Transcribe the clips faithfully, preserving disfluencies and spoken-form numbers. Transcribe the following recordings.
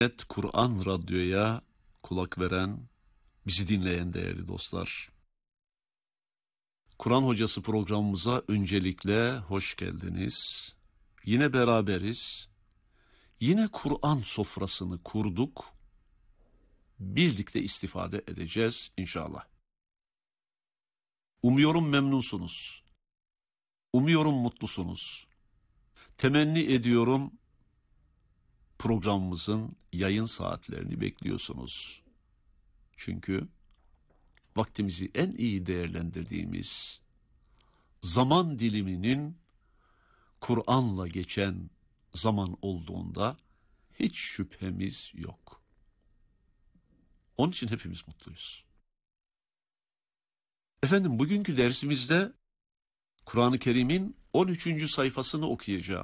Et Kur'an Radyo'ya kulak veren, bizi dinleyen değerli dostlar. Kur'an Hocası programımıza öncelikle hoş geldiniz. Yine beraberiz. Yine Kur'an sofrasını kurduk. Birlikte istifade edeceğiz inşallah. Umuyorum memnunsunuz. Umuyorum mutlusunuz. Temenni ediyorum programımızın yayın saatlerini bekliyorsunuz. Çünkü vaktimizi en iyi değerlendirdiğimiz zaman diliminin Kur'an'la geçen zaman olduğunda hiç şüphemiz yok. Onun için hepimiz mutluyuz. Efendim, bugünkü dersimizde Kur'an-ı Kerim'in on üçüncü sayfasını okuyacağım.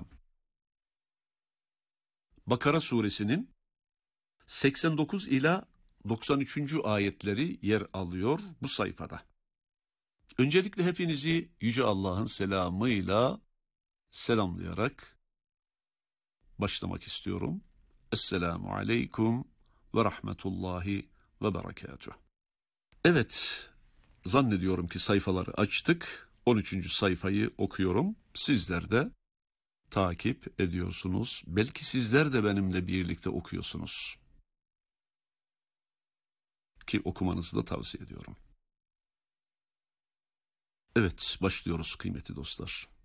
Bakara suresinin seksen dokuz ila doksan üçüncü ayetleri yer alıyor bu sayfada. Öncelikle hepinizi Yüce Allah'ın selamıyla selamlayarak başlamak istiyorum. Esselamu aleyküm ve rahmetullahi ve berekatuhu. Evet, zannediyorum ki sayfaları açtık. on üçüncü sayfayı okuyorum. Sizler de takip ediyorsunuz. Belki sizler de benimle birlikte okuyorsunuz. Ki okumanızı da tavsiye ediyorum. Evet, başlıyoruz kıymetli dostlar.